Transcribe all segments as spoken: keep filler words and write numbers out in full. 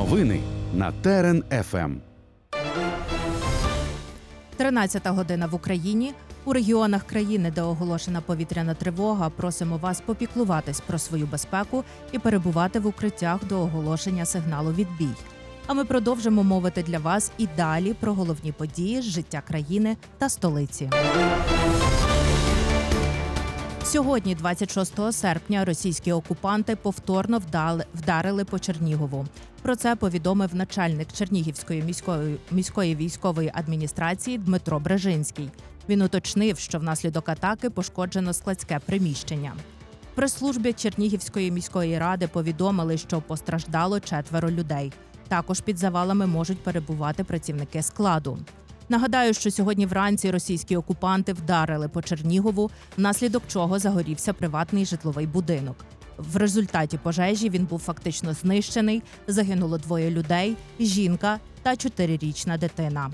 Новини на Терен еф ем. тринадцята година в Україні. У регіонах країни, де оголошена повітряна тривога, просимо вас попіклуватись про свою безпеку і перебувати в укриттях до оголошення сигналу «Відбій». А ми продовжимо мовити для вас і далі про головні події з життя країни та столиці. Сьогодні, двадцять шостого серпня, російські окупанти повторно вдали, вдарили по Чернігову. Про це повідомив начальник Чернігівської міської, міської військової адміністрації Дмитро Брежинський. Він уточнив, що внаслідок атаки пошкоджено складське приміщення. В прес-службі Чернігівської міської ради повідомили, що постраждало четверо людей. Також під завалами можуть перебувати працівники складу. Нагадаю, що сьогодні вранці російські окупанти вдарили по Чернігову, внаслідок чого загорівся приватний житловий будинок. В результаті пожежі він був фактично знищений, загинуло двоє людей – жінка та чотирирічна дитина.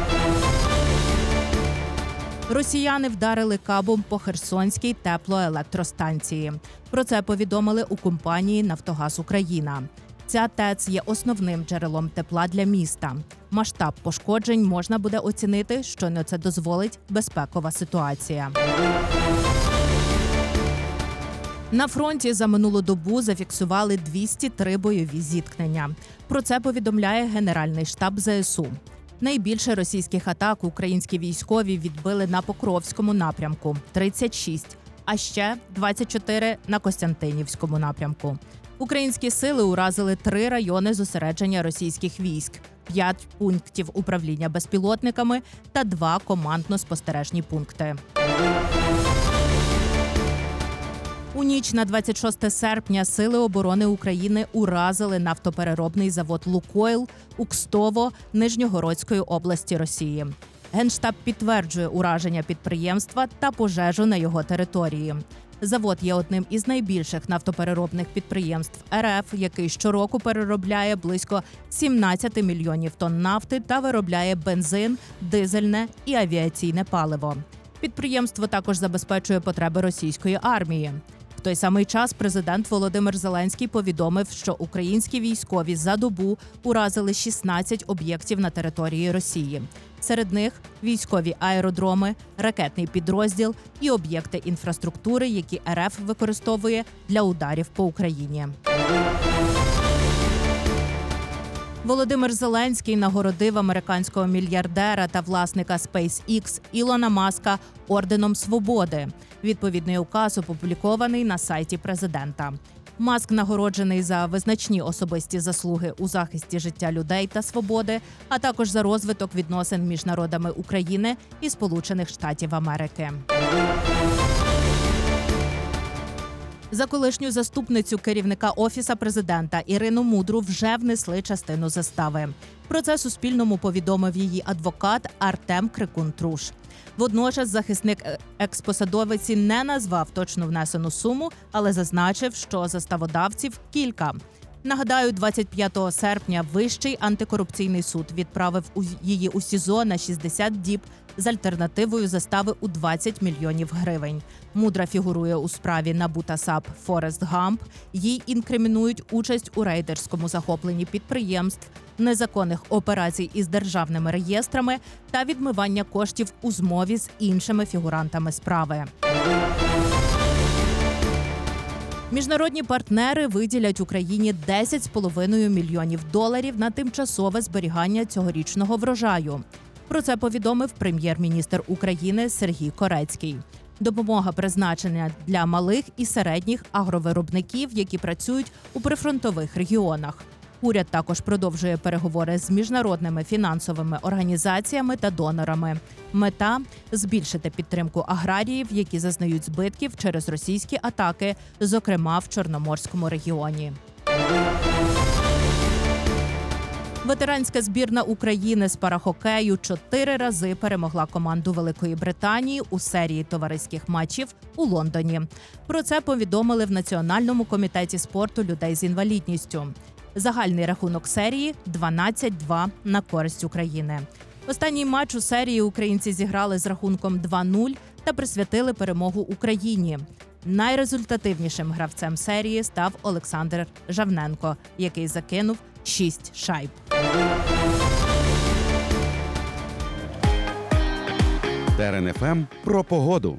Росіяни вдарили кабом по Херсонській теплоелектростанції. Про це повідомили у компанії «Нафтогаз Україна». Ця ТЕЦ є основним джерелом тепла для міста. Масштаб пошкоджень можна буде оцінити, щойно це дозволить безпекова ситуація. На фронті за минулу добу зафіксували двісті три бойові зіткнення. Про це повідомляє Генеральний штаб зе ес у. Найбільше російських атак українські військові відбили на Покровському напрямку – тридцять шість, а ще двадцять чотири на Костянтинівському напрямку. Українські сили уразили три райони зосередження російських військ, п'ять пунктів управління безпілотниками та два командно-спостережні пункти. У ніч на двадцять шосте серпня Сили оборони України уразили нафтопереробний завод «Лукойл» у Кстово Нижньогородської області Росії. Генштаб підтверджує ураження підприємства та пожежу на його території. Завод є одним із найбільших нафтопереробних підприємств ер еф, який щороку переробляє близько сімнадцять мільйонів тонн нафти та виробляє бензин, дизельне і авіаційне паливо. Підприємство також забезпечує потреби російської армії. В той самий час президент Володимир Зеленський повідомив, що українські військові за добу уразили шістнадцять об'єктів на території Росії. Серед них військові аеродроми, ракетний підрозділ і об'єкти інфраструктури, які ер еф використовує для ударів по Україні. Володимир Зеленський нагородив американського мільярдера та власника SpaceX Ілона Маска орденом Свободи. Відповідний указ опублікований на сайті президента. Маск нагороджений за визначні особисті заслуги у захисті життя людей та свободи, а також за розвиток відносин між народами України і Сполучених Штатів Америки. За колишню заступницю керівника Офіса президента Ірину Мудру вже внесли частину застави. Про це Суспільному повідомив її адвокат Артем Крикун-Труш. Водночас захисник експосадовиці не назвав точно внесену суму, але зазначив, що заставодавців кілька. Нагадаю, двадцять п'ятого серпня Вищий антикорупційний суд відправив її у СІЗО на шістдесят діб з альтернативою застави у двадцять мільйонів гривень. Мудра фігурує у справі НАБУ та САП «Форест Гамп». Їй інкримінують участь у рейдерському захопленні підприємств, незаконних операцій із державними реєстрами та відмивання коштів у змові з іншими фігурантами справи. Міжнародні партнери виділять Україні десять з половиною мільйонів доларів на тимчасове зберігання цьогорічного врожаю. Про це повідомив прем'єр-міністр України Сергій Корецький. Допомога призначена для малих і середніх агровиробників, які працюють у прифронтових регіонах. Уряд також продовжує переговори з міжнародними фінансовими організаціями та донорами. Мета – збільшити підтримку аграріїв, які зазнають збитків через російські атаки, зокрема в Чорноморському регіоні. Ветеранська збірна України з парахокею чотири рази перемогла команду Великої Британії у серії товариських матчів у Лондоні. Про це повідомили в Національному комітеті спорту людей з інвалідністю. Загальний рахунок серії – дванадцять два на користь України. Останній матч у серії українці зіграли з рахунком два нуль та присвятили перемогу Україні. Найрезультативнішим гравцем серії став Олександр Жавненко, який закинув шість шайб. Терен еф ем про погоду.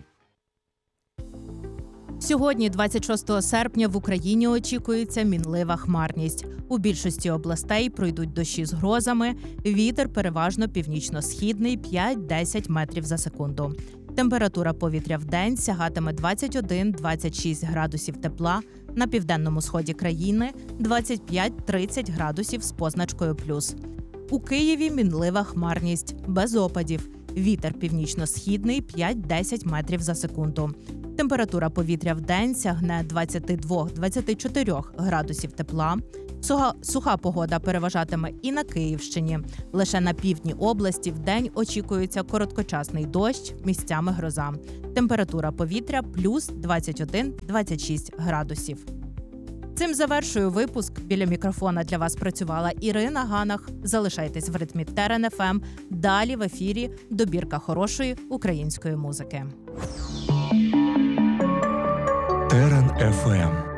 Сьогодні, двадцять шостого серпня, в Україні очікується мінлива хмарність. У більшості областей пройдуть дощі з грозами, вітер переважно північно-східний п'ять-десять метрів за секунду. Температура повітря вдень сягатиме двадцять один - двадцять шість градусів тепла, на південному сході країни двадцять п'ять - тридцять градусів з позначкою плюс. У Києві мінлива хмарність, без опадів. Вітер північно-східний п'ять-десять метрів за секунду. Температура повітря вдень сягне двадцять два - двадцять чотири градусів тепла. Суха, суха погода переважатиме і на Київщині. Лише на півдні області вдень очікується короткочасний дощ, місцями гроза. Температура повітря плюс двадцять один - двадцять шість градусів. Цим завершую випуск. Біля мікрофона для вас працювала Ірина Ганах. Залишайтесь в ритмі Терен еф ем. Далі в ефірі добірка хорошої української музики. Терен еф ем.